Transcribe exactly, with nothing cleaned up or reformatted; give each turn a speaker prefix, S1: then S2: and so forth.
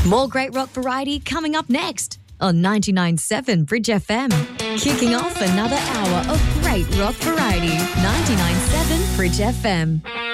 S1: More great rock variety coming up next on ninety-nine point seven Bridge F M. Kicking off another hour of great rock variety. ninety-nine point seven Bridge F M.